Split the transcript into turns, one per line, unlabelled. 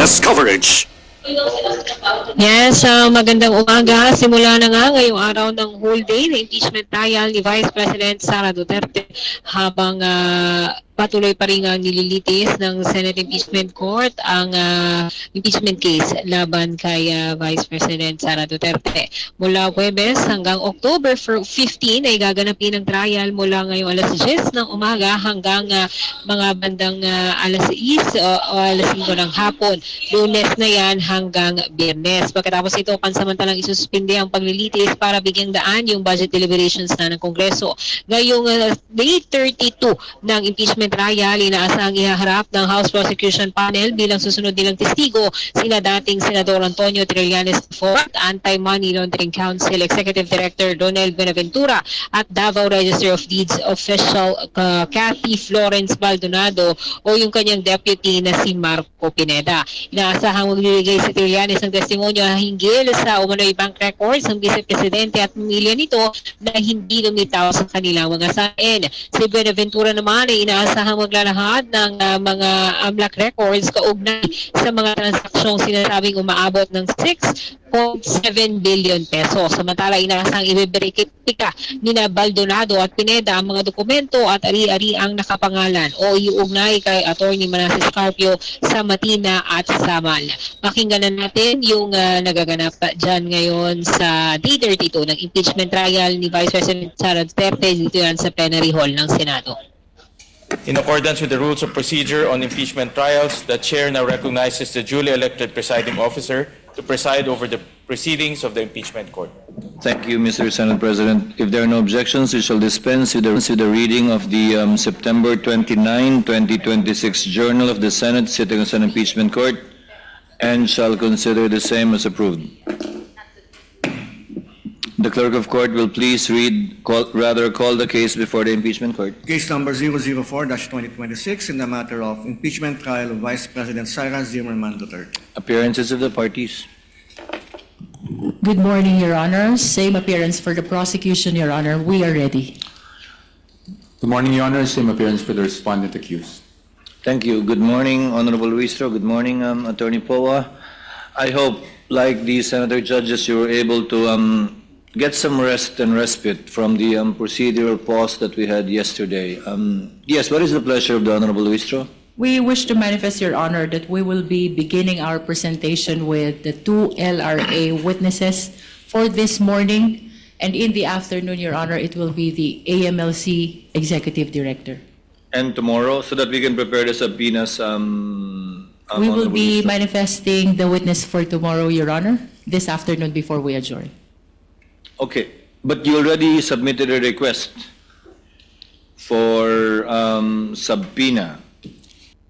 Press coverage.
Yes, magandang umaga. Simula na nga ngayong araw ng whole day na impeachment trial ni Vice President Sara Duterte habang patuloy pa rin ang nililitis ng Senate Impeachment Court ang impeachment case laban kay Vice President Sara Duterte. Mula Huwebes hanggang October 15 ay gaganapin ang trial mula ngayong alas 10 ng umaga hanggang mga bandang alas 6 o alas 5 ng hapon. Lunes na yan hanggang Biyernes. Pagkatapos ito, pansamantalang isususpinde ang paglilitis para bigyang daan yung budget deliberations na ng Kongreso. Ngayong day 32 ng impeachment trial, inaasang ihaharap ng House Prosecution Panel bilang susunod nilang testigo sina dating Senador Antonio Trillanes IV, Anti-Money Laundering Council Executive Director Donel Buenaventura at Davao Register of Deeds Official Cathy Florence Baldonado o yung kanyang deputy na si Marco Pineda. Inaasahang magbibigay si Trillanes ng testimonyo hinggil sa umano'y bank records ng Vice Presidente at pamilya nito na hindi lumitaw sa kanilang mga sain. Si Buenaventura naman ay inaasahang maglalahad ng mga AMLAC records kaugnay sa mga transaksyong sinasabing umaabot ng 6.7 billion pesos. Samantala, inaasahang ibeberikipika ni Baldonado at Pineda ang mga dokumento at ari-ari ang nakapangalan o iuugnay kay Atty. Manasseh Carpio sa Matina at Samal. Pakinggan na natin yung nagaganap dyan ngayon sa Day 32 ng impeachment trial ni Vice President Sara Duterte dito yan sa plenary hall ng Senado.
In accordance with the rules of procedure on impeachment trials, the chair now recognizes the duly elected presiding officer to preside over the proceedings of the impeachment court.
Thank you, Mr. Senate President. If there are no objections, we shall dispense with the reading of the September 29, 2026 Journal of the Senate sitting on Impeachment Court and shall consider the same as approved. The clerk of court will please call the case before the impeachment court.
Case number 004-2026 in the matter of impeachment trial of Vice President Sara Zimmerman Duterte.
Appearances of the parties.
Good morning, Your Honor. Same appearance for the prosecution, Your Honor. We are ready.
Good morning, Your Honor. Same appearance for the respondent accused.
Thank you. Good morning, Honorable Luistro. Good morning, Attorney Poa. I hope, like the Senator judges, you were able to get some rest and respite from the procedural pause that we had yesterday. Yes, what is the pleasure of the Honorable Luistro?
We wish to manifest, Your Honor, that we will be beginning our presentation with the two LRA witnesses for this morning, and in the afternoon, Your Honor, it will be the AMLC Executive Director.
And tomorrow, so that we can prepare the subpoenas.
We will be manifesting the witness for tomorrow, Your Honor, this afternoon before we adjourn.
Okay, but you already submitted a request for subpoena